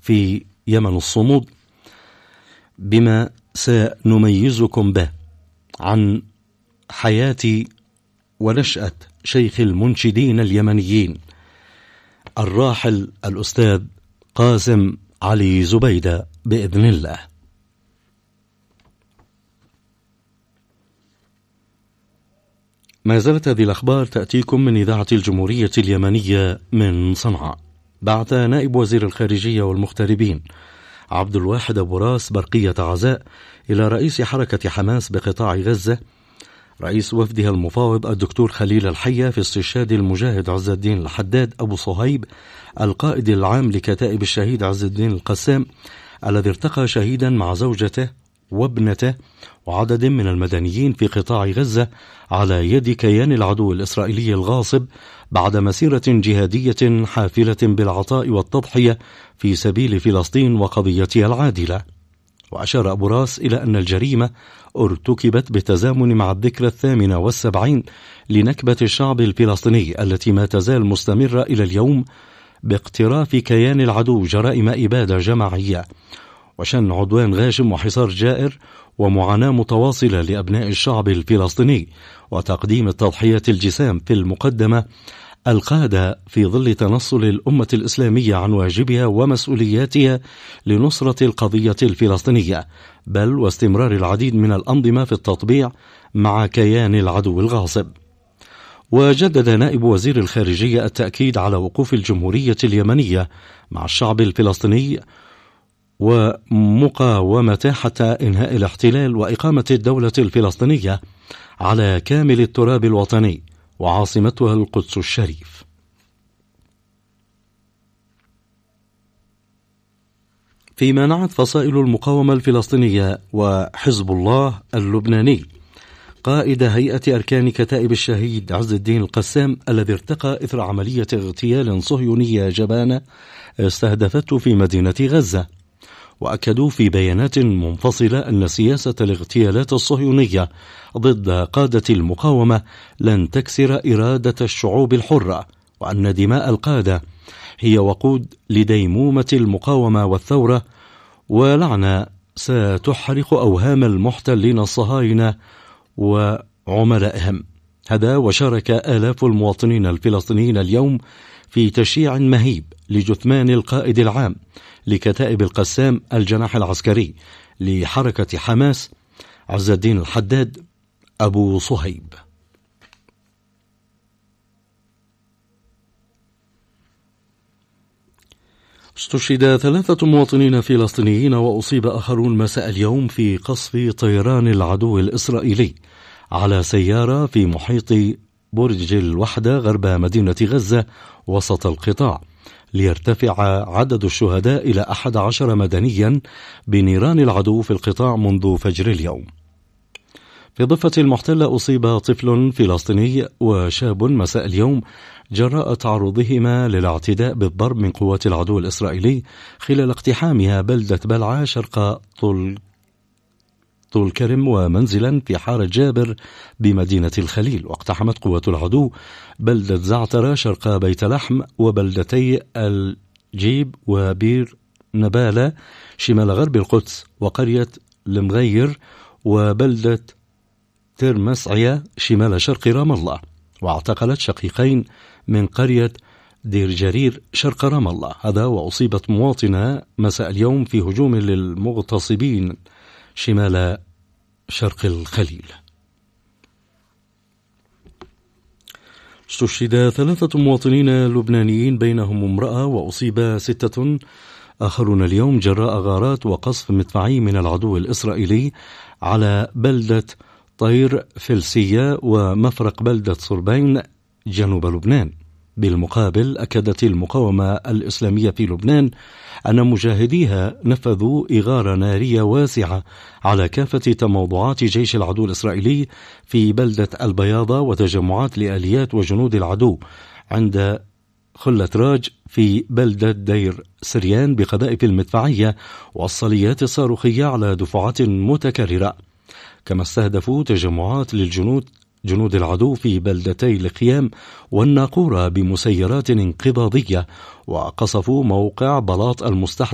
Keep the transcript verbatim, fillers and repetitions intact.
في يمن الصمود بما سنميزكم به عن حياة ونشأة شيخ المنشدين اليمنيين الراحل الأستاذ قاسم علي زبيدة بإذن الله. ما زالت هذه الأخبار تأتيكم من إذاعة الجمهورية اليمنية من صنعاء. بعث نائب وزير الخارجية والمغتربين عبد الواحد أبو راس برقية عزاء إلى رئيس حركة حماس بقطاع غزة رئيس وفدها المفاوض الدكتور خليل الحية في استشهاد المجاهد عز الدين الحداد أبو صهيب القائد العام لكتائب الشهيد عز الدين القسام الذي ارتقى شهيدا مع زوجته وابنته وعدد من المدنيين في قطاع غزة على يد كيان العدو الإسرائيلي الغاصب بعد مسيرة جهادية حافلة بالعطاء والتضحية في سبيل فلسطين وقضيتها العادلة. وأشار أبو راس إلى أن الجريمة ارتكبت بالتزامن مع الذكرى الثامنة والسبعين لنكبة الشعب الفلسطيني التي ما تزال مستمرة إلى اليوم باقتراف كيان العدو جرائم إبادة جماعية وشن عدوان غاشم وحصار جائر ومعاناة متواصلة لأبناء الشعب الفلسطيني وتقديم التضحيات الجسام في المقدمة القادة في ظل تنصل الأمة الإسلامية عن واجبها ومسؤولياتها لنصرة القضية الفلسطينية، بل واستمرار العديد من الأنظمة في التطبيع مع كيان العدو الغاصب. وجدد نائب وزير الخارجية التأكيد على وقوف الجمهورية اليمنية مع الشعب الفلسطيني ومقاومته حتى إنهاء الاحتلال وإقامة الدولة الفلسطينية على كامل التراب الوطني وعاصمتها القدس الشريف. فيما نعت فصائل المقاومة الفلسطينية وحزب الله اللبناني قائد هيئة أركان كتائب الشهيد عز الدين القسام الذي ارتقى إثر عملية اغتيال صهيونية جبانة استهدفته في مدينة غزة، وأكدوا في بيانات منفصلة أن سياسة الاغتيالات الصهيونية ضد قادة المقاومة لن تكسر إرادة الشعوب الحرة، وأن دماء القادة هي وقود لديمومة المقاومة والثورة، ولعنة ستحرق أوهام المحتلين الصهاينة وعملائهم. هذا وشارك آلاف المواطنين الفلسطينيين اليوم في تشييع مهيب لجثمان القائد العام لكتائب القسام الجناح العسكري لحركة حماس عز الدين الحداد أبو صهيب. استشهد ثلاثة مواطنين فلسطينيين وأصيب آخرون مساء اليوم في قصف طيران العدو الإسرائيلي على سيارة في محيط برج الوحدة غرب مدينة غزة وسط القطاع، ليرتفع عدد الشهداء إلى أحد عشر مدنيا بنيران العدو في القطاع منذ فجر اليوم. في ضفة المحتلة أصيب طفل فلسطيني وشاب مساء اليوم جراء تعرضهما للاعتداء بالضرب من قوات العدو الإسرائيلي خلال اقتحامها بلدة بلعة شرق طول طول كرم ومنزلا في حارة جابر بمدينة الخليل. واقتحمت قوات العدو بلدة زعترة شرق بيت لحم وبلدتي الجيب وبير نبالة شمال غرب القدس وقرية المغير وبلدة ترمسعية شمال شرق رام الله. واعتقلت شقيقين من قرية دير جرير شرق رام الله. هذا وأصيبت مواطنة مساء اليوم في هجوم للمغتصبين شمال شرق الخليل. استشهد ثلاثة مواطنين لبنانيين بينهم امرأة وأصيب ستة آخرون اليوم جراء غارات وقصف مدفعي من العدو الإسرائيلي على بلدة طير فلسية ومفرق بلدة صربين جنوب لبنان. بالمقابل أكدت المقاومة الإسلامية في لبنان أن مجاهديها نفذوا إغارة نارية واسعة على كافة تموضعات جيش العدو الإسرائيلي في بلدة البياضة وتجمعات لآليات وجنود العدو عند خلة راج في بلدة دير سريان بقذائف المدفعية والصليات الصاروخية على دفعات متكررة. كما استهدفوا تجمعات للجنود جنود العدو في بلدتي القيام والناقورة بمسيرات انقضاضية، وقصفوا موقع بلاط المستحدث